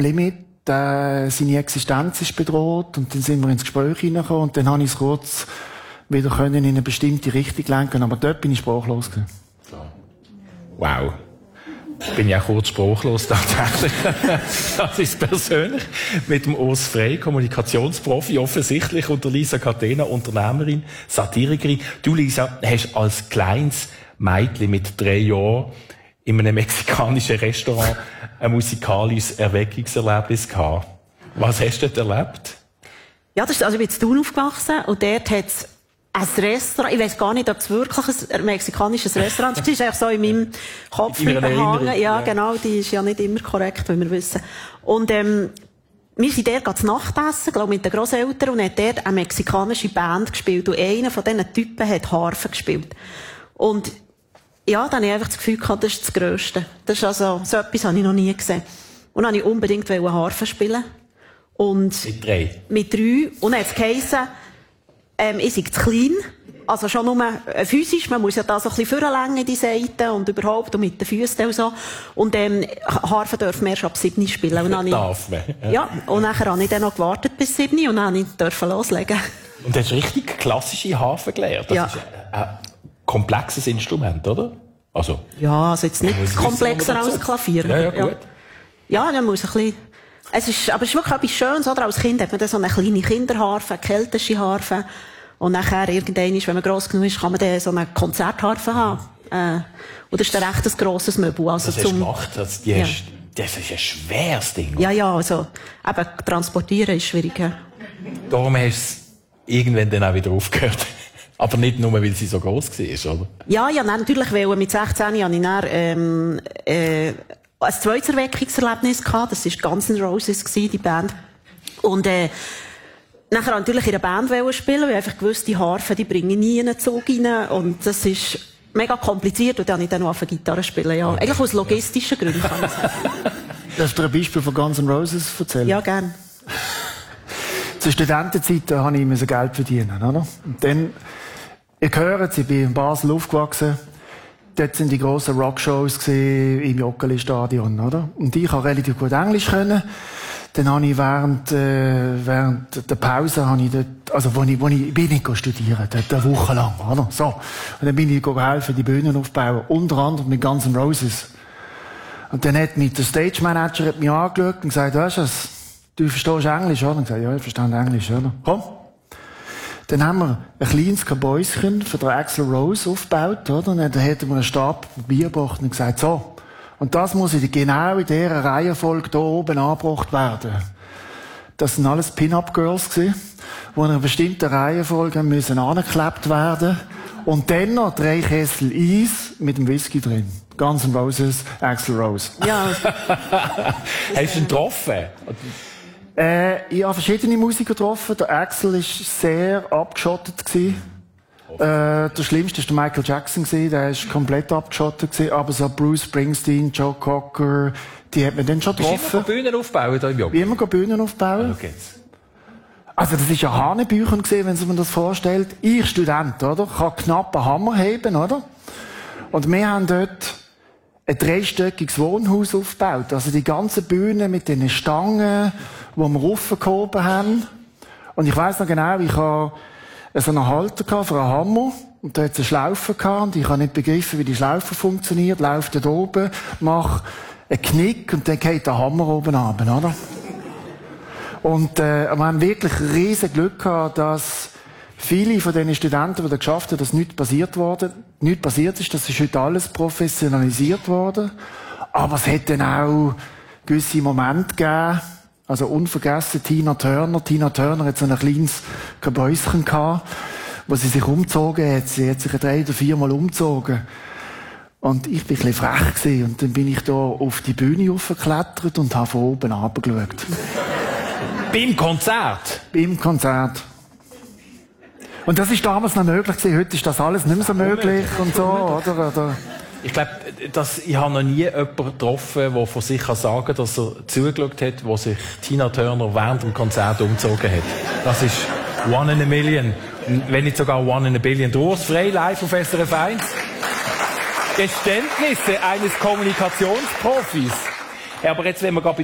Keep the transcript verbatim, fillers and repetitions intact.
Limit, äh, seine Existenz ist bedroht und dann sind wir ins Gespräch hineingekommen und dann habe ich es kurz wieder können in eine bestimmte Richtung lenken, aber dort bin ich sprachlos gewesen. Wow. Bin ich auch kurz sprachlos, tatsächlich. Das ist persönlich mit dem Urs Frey, Kommunikationsprofi, offensichtlich, und der Lisa Catena, Unternehmerin, Satirikerin. Du, Lisa, hast als kleines Mädchen mit drei Jahren in einem mexikanischen Restaurant ein musikalisches Erweckungserlebnis gehabt. Was hast du dort erlebt? Ja, das ist, also ich bin in Thun aufgewachsen und dort hat es ein Restaurant, ich weiss gar nicht, ob es wirklich ein mexikanisches Restaurant ist. Das ist eigentlich so in meinem Kopf gehangen. Ja, ja, genau, die ist ja nicht immer korrekt, wie wir wissen. Und, ähm, wir sind dort zu Nacht essen, glaube mit den Grosseltern, und hat dort eine mexikanische Band gespielt. Und einer von diesen Typen hat Harfe gespielt. Und, ja, dann habe ich einfach das Gefühl gehabt, das ist das Grösste. Das ist also, so etwas habe ich noch nie gesehen. Und dann wollte ich unbedingt Harfe spielen. Und mit drei? Mit drei. Und dann hat es geheissen, Ähm, ich sei zu klein. Also schon nur äh, physisch. Man muss ja da so ein bisschen vorlängen, die Seiten und überhaupt und mit den Füßen und so. Und ähm, Harfe dürfen wir erst ab sieben spielen. Und dann Darf man? Ja. ja. Und nachher habe ich dann noch gewartet bis sieben und dann durfte ich loslegen. Und du hast richtig klassische Harfe gelernt. Das ja. ist ein, ein komplexes Instrument, oder? Also. Ja, also jetzt nicht komplexer als Klavier. Ja, ja, gut. Ja, ja, dann muss ein bisschen. Es ist, aber es ist wirklich etwas Schönes, oder? Als Kind hat man dann so eine kleine Kinderharfe, eine keltische Harfe. Und nachher, irgendwann, wenn man gross genug ist, kann man dann so eine Konzertharfe haben. Äh, und das ist dann recht ein grosses Möbel. Also das zum, hast du gemacht, das, die ja. hast, das ist ein schweres Ding. Ja, ja, also, eben, transportieren ist schwierig. Ja. Darum hast du es irgendwann dann auch wieder aufgehört. Aber nicht nur, weil sie so gross war, oder? Ja, ja, nein, natürlich, weil mit sechzehn habe ich dann, ähm, äh, ein zweites Erweckungserlebnis gehabt. Das war Guns N' Roses, die Band. Und, äh, nachher natürlich in einer Band spielen, weil ich einfach gewusst, die Harfe, die bringen nie in einen Zug rein. Und das ist mega kompliziert. Und dann habe ich dann noch auf Gitarre spielen, ja. Okay. Eigentlich aus logistischen Gründen, kann ich sagen. Darfst du dir ein Beispiel von Guns N' Roses erzählen? Ja, gerne. Zur Studentenzeit musste ich Geld verdienen, oder? Und dann, ihr hört, ich bin in Basel aufgewachsen. Dort sind die grossen Rockshows im Joggeli-Stadion, oder? Und ich konnte relativ gut Englisch können. Dann habe ich während, äh, während der Pause, habe ich dort, also, wo ich, wo ich, bin ich studieren, dort eine Woche lang, oder? So. Und dann bin ich geholfen, die Bühnen aufzubauen. Unter anderem mit Guns N' Roses. Und dann hat mich der Stage Manager hat mich angeschaut und gesagt, weißt du was? Du verstehst Englisch, oder? Und ich gesagt, ja, ich verstehe Englisch, oder? Komm. Dann haben wir ein kleines Kabäuschen für den Axl Rose aufgebaut, oder? Und dann hat er mir einen Stab Bier gebracht und gesagt, so. Und das muss in, genau in dieser Reihenfolge hier oben angebracht werden. Das sind alles Pin-Up-Girls gewesen, die in einer bestimmten Reihenfolge müssen angeklebt werden. Und dann noch drei Kessel Eis mit dem Whisky drin. Guns N' Roses, Axl Rose. Ja. Hast du ihn getroffen? Äh, ich habe verschiedene Musiker getroffen. Der Axl war sehr abgeschottet gewesen. Äh, der Schlimmste war der Michael Jackson gewesen. Der war komplett abgeschottet gewesen. Aber so Bruce Springsteen, Joe Cocker, die hat man dann schon getroffen. Bist du immer Bühnen aufbauen da im Job? Wie immer Bühnen aufbauen. Okay. Also das ist ja Hanebüchen gewesen, wenn man das vorstellt. Ich Student, oder? Kann knapp einen Hammer heben, oder? Und wir haben dort ein dreistöckiges Wohnhaus aufgebaut. Also die ganze Bühne mit den Stangen, die wir raufgehoben haben. Und ich weiss noch genau, ich habe so einen Halter für einen Hammer. Und da hat es eine Schlaufe gehabt. Und ich habe nicht begriffen, wie die Schlaufe funktioniert. Laufe dort oben, mache einen Knick und dann geht der Hammer oben runter, oder? Und äh, wir haben wirklich riesen Glück gehabt, dass viele von den Studenten, die das geschafft haben, dass nichts passiert wurde, nichts passiert ist. Das ist heute alles professionalisiert worden. Aber es hat dann auch gewisse Momente gegeben. Also unvergessen Tina Turner. Tina Turner hat so ein kleines Kabäuschen gehabt, wo sie sich umgezogen hat. Sie hat sich drei oder viermal umgezogen. Und ich bin ein bisschen frech gewesen. Und dann bin ich da auf die Bühne hochgeklettert und habe von oben runtergeschaut. Beim Konzert? Beim Konzert. Und das ist damals noch möglich gewesen. Heute ist das alles nicht mehr so möglich und so, oder? oder? Ich glaube, ich habe noch nie jemanden getroffen, der von sich sagen kann, dass er zugeschaut hat, wo sich Tina Turner während dem Konzert umgezogen hat. Das ist one in a million. Wenn nicht sogar one in a billion. Urs Frey, live auf S R F eins. Geständnisse eines Kommunikationsprofis. Ja, aber jetzt, wenn wir gerade